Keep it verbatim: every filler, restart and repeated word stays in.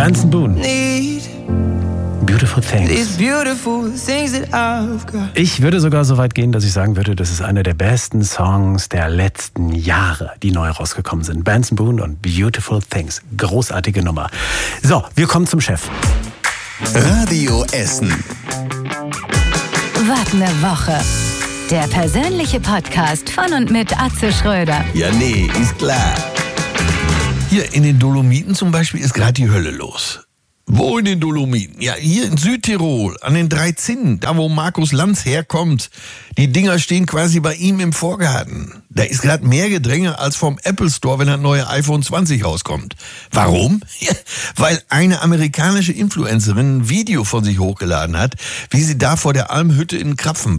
Benson Boone. Need Beautiful Things. these beautiful things that I've got. Ich würde sogar so weit gehen, dass ich sagen würde, das ist einer der besten Songs der letzten Jahre, die neu rausgekommen sind. Benson Boone und Beautiful Things. Großartige Nummer. So, wir kommen zum Chef. Radio Essen. Was ne Woche. Der persönliche Podcast von und mit Atze Schröder. Ja, nee, ist klar. Hier in den Dolomiten zum Beispiel ist gerade die Hölle los. Wo in den Dolomiten? Ja, hier in Südtirol, an den drei Zinnen, da wo Markus Lanz herkommt. Die Dinger stehen quasi bei ihm im Vorgarten. Da ist gerade mehr Gedränge als vom Apple Store, wenn das neue iPhone zwanzig rauskommt. Warum? Ja, weil eine amerikanische Influencerin ein Video von sich hochgeladen hat, wie sie da vor der Almhütte in Krapfen